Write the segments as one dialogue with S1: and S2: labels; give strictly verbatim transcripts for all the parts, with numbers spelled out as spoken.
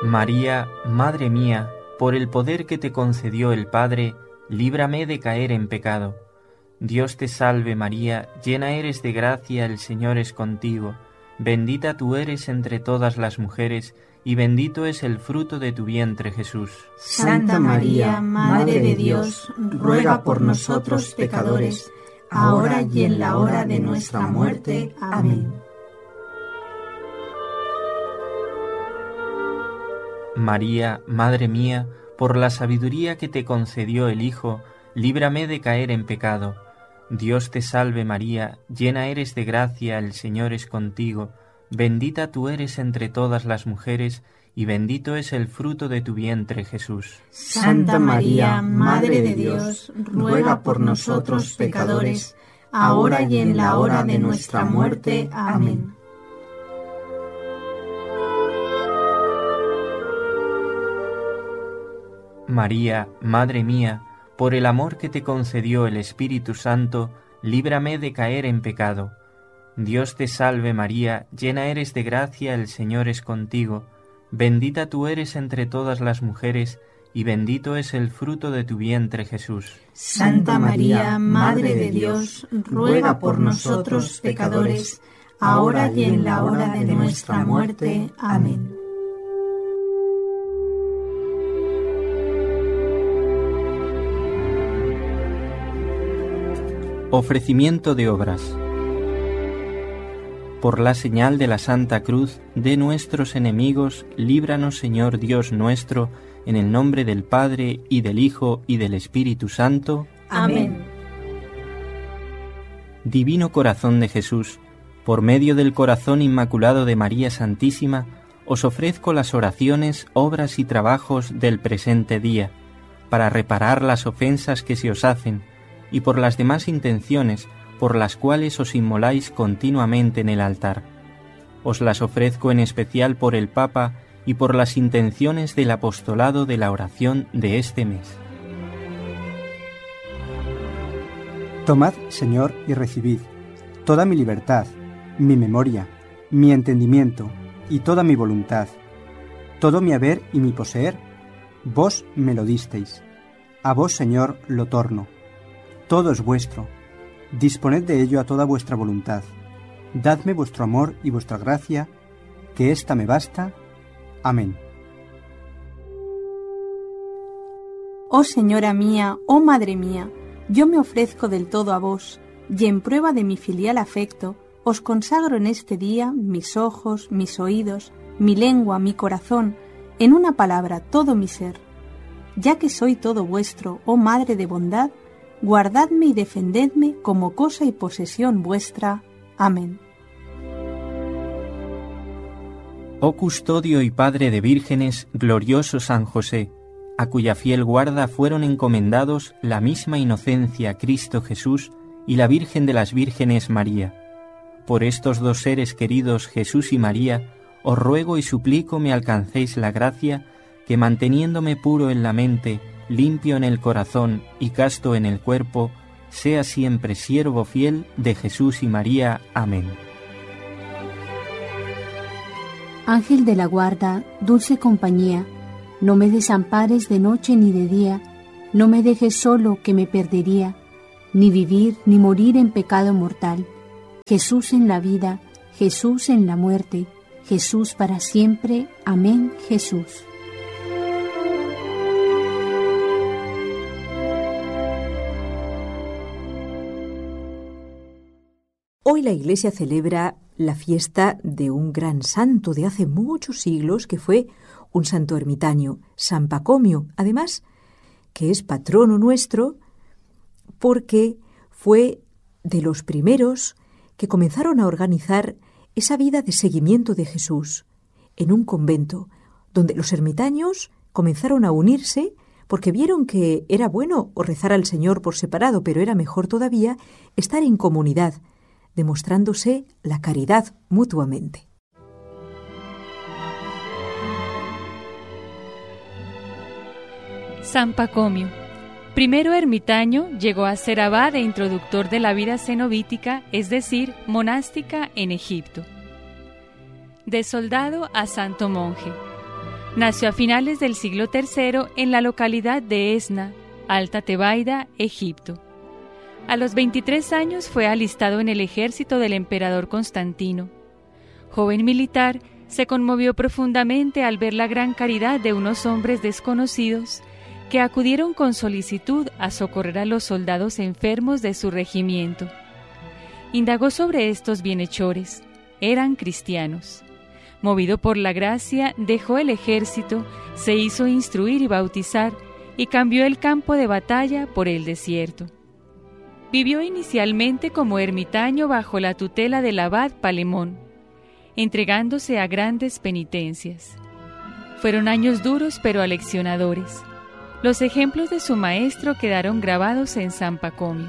S1: María, Madre mía, por el poder que te concedió el Padre, líbrame de caer en pecado. Dios te salve María, llena eres de gracia, el Señor es contigo. Bendita tú eres entre todas las mujeres, y bendito es el fruto de tu vientre, Jesús.
S2: Santa María, Madre de Dios, ruega por nosotros pecadores, ahora y en la hora de nuestra muerte. Amén.
S1: María, Madre mía, por la sabiduría que te concedió el Hijo, líbrame de caer en pecado. Dios te salve María, llena eres de gracia, el Señor es contigo. Bendita tú eres entre todas las mujeres, y bendito es el fruto de tu vientre, Jesús.
S2: Santa María, Madre de Dios, ruega por nosotros pecadores, ahora y en la hora de nuestra muerte. Amén.
S1: María, Madre mía, por el amor que te concedió el Espíritu Santo, líbrame de caer en pecado. Dios te salve María, llena eres de gracia, el Señor es contigo. Bendita tú eres entre todas las mujeres, y bendito es el fruto de tu vientre, Jesús.
S2: Santa María, Madre de Dios, ruega por nosotros pecadores, ahora y en la hora de nuestra muerte. Amén.
S1: Ofrecimiento de obras. Por la señal de la Santa Cruz de nuestros enemigos, líbranos, Señor Dios nuestro, en el nombre del Padre, y del Hijo, y del Espíritu Santo.
S2: Amén.
S1: Divino Corazón de Jesús, por medio del corazón inmaculado de María Santísima, os ofrezco las oraciones, obras y trabajos del presente día, para reparar las ofensas que se os hacen, y por las demás intenciones por las cuales os inmoláis continuamente en el altar. Os las ofrezco en especial por el Papa y por las intenciones del apostolado de la oración de este mes.
S3: Tomad, Señor, y recibid toda mi libertad, mi memoria, mi entendimiento y toda mi voluntad, todo mi haber y mi poseer, vos me lo disteis. A vos, Señor, lo torno. Todo es vuestro. Disponed de ello a toda vuestra voluntad. Dadme vuestro amor y vuestra gracia, que ésta me basta. Amén.
S4: Oh Señora mía, oh Madre mía, yo me ofrezco del todo a vos, y en prueba de mi filial afecto, os consagro en este día mis ojos, mis oídos, mi lengua, mi corazón, en una palabra, todo mi ser. Ya que soy todo vuestro, oh Madre de bondad, guardadme y defendedme como cosa y posesión vuestra. Amén.
S1: Oh custodio y padre de vírgenes, glorioso San José, a cuya fiel guarda fueron encomendados la misma inocencia Cristo Jesús y la Virgen de las Vírgenes María. Por estos dos seres queridos, Jesús y María, os ruego y suplico me alcancéis la gracia que, manteniéndome puro en la mente, limpio en el corazón y casto en el cuerpo, sea siempre siervo fiel de Jesús y María. Amén.
S5: Ángel de la guarda, dulce compañía, no me desampares de noche ni de día, no me dejes solo que me perdería, ni vivir ni morir en pecado mortal. Jesús en la vida, Jesús en la muerte, Jesús para siempre. Amén, Jesús.
S6: Hoy la Iglesia celebra la fiesta de un gran santo de hace muchos siglos que fue un santo ermitaño, San Pacomio, además que es patrono nuestro porque fue de los primeros que comenzaron a organizar esa vida de seguimiento de Jesús en un convento, donde los ermitaños comenzaron a unirse porque vieron que era bueno rezar al Señor por separado, pero era mejor todavía estar en comunidad, demostrándose la caridad mutuamente.
S7: San Pacomio, primero ermitaño, llegó a ser abad e introductor de la vida cenobítica, es decir, monástica en Egipto. De soldado a santo monje. Nació a finales del siglo tercero en la localidad de Esna, Alta Tebaida, Egipto. A los veintitrés años fue alistado en el ejército del emperador Constantino. Joven militar, se conmovió profundamente al ver la gran caridad de unos hombres desconocidos que acudieron con solicitud a socorrer a los soldados enfermos de su regimiento. Indagó sobre estos bienhechores. Eran cristianos. Movido por la gracia, dejó el ejército, se hizo instruir y bautizar, y cambió el campo de batalla por el desierto. Vivió inicialmente como ermitaño bajo la tutela del abad Palemón, entregándose a grandes penitencias. Fueron años duros pero aleccionadores. Los ejemplos de su maestro quedaron grabados en San Pacomio.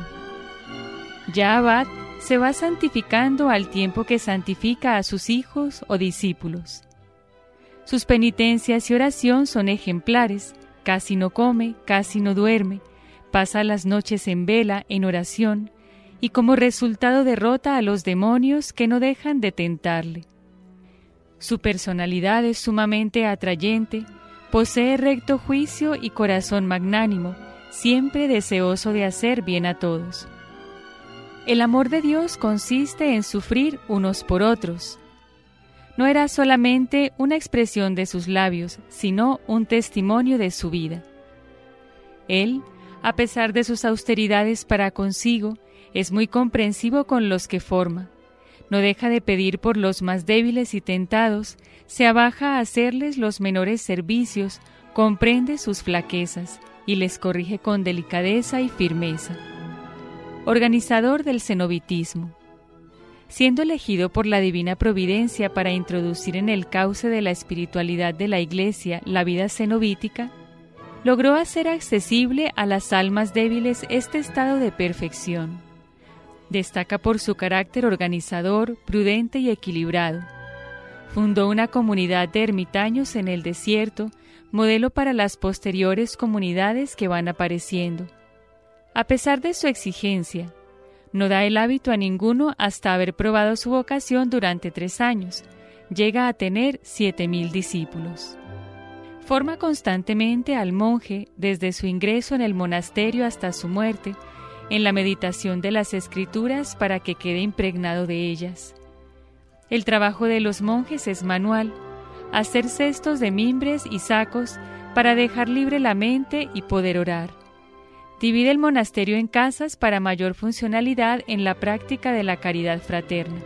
S7: Ya abad, se va santificando al tiempo que santifica a sus hijos o discípulos. Sus penitencias y oración son ejemplares. Casi no come, casi no duerme, pasa las noches en vela, en oración, y como resultado derrota a los demonios que no dejan de tentarle. Su personalidad es sumamente atrayente, posee recto juicio y corazón magnánimo, siempre deseoso de hacer bien a todos. El amor de Dios consiste en sufrir unos por otros. No era solamente una expresión de sus labios, sino un testimonio de su vida. Él, a pesar de sus austeridades para consigo, es muy comprensivo con los que forma. No deja de pedir por los más débiles y tentados, se abaja a hacerles los menores servicios, comprende sus flaquezas y les corrige con delicadeza y firmeza. Organizador del cenobitismo. Siendo elegido por la divina providencia para introducir en el cauce de la espiritualidad de la Iglesia la vida cenobítica, logró hacer accesible a las almas débiles este estado de perfección. Destaca por su carácter organizador, prudente y equilibrado. Fundó una comunidad de ermitaños en el desierto, modelo para las posteriores comunidades que van apareciendo. A pesar de su exigencia, no da el hábito a ninguno hasta haber probado su vocación durante tres años. Llega a tener siete mil discípulos. Forma constantemente al monje desde su ingreso en el monasterio hasta su muerte, en la meditación de las Escrituras para que quede impregnado de ellas. El trabajo de los monjes es manual, hacer cestos de mimbres y sacos para dejar libre la mente y poder orar. Divide el monasterio en casas para mayor funcionalidad en la práctica de la caridad fraterna.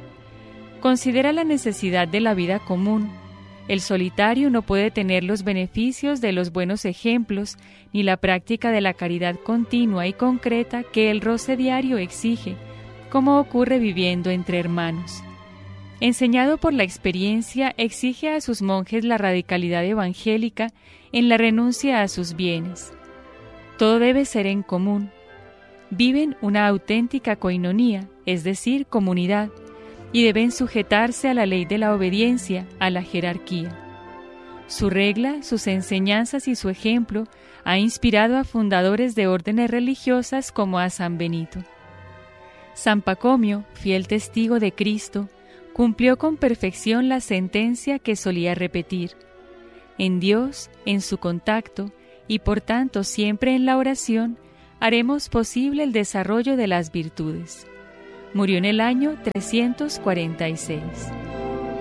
S7: Considera la necesidad de la vida común. El solitario no puede tener los beneficios de los buenos ejemplos ni la práctica de la caridad continua y concreta que el roce diario exige, como ocurre viviendo entre hermanos. Enseñado por la experiencia, exige a sus monjes la radicalidad evangélica en la renuncia a sus bienes. Todo debe ser en común. Viven una auténtica coinonía, es decir, comunidad, y deben sujetarse a la ley de la obediencia, a la jerarquía. Su regla, sus enseñanzas y su ejemplo ha inspirado a fundadores de órdenes religiosas como a San Benito. San Pacomio, fiel testigo de Cristo, cumplió con perfección la sentencia que solía repetir: en Dios, en su contacto, y por tanto siempre en la oración, haremos posible el desarrollo de las virtudes. Murió en el año trescientos cuarenta y seis.